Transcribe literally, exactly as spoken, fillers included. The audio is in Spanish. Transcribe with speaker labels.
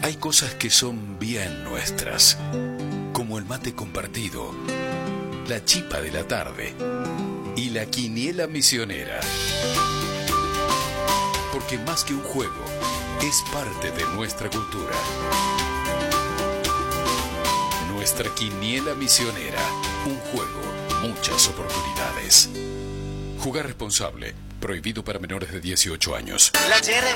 Speaker 1: Hay cosas que son bien nuestras, como el mate compartido, la chipa de la tarde y la quiniela misionera. Porque más que un juego, es parte de nuestra cultura. Nuestra quiniela misionera, un juego, muchas oportunidades. Jugar responsable, prohibido para menores de dieciocho años.
Speaker 2: La yerba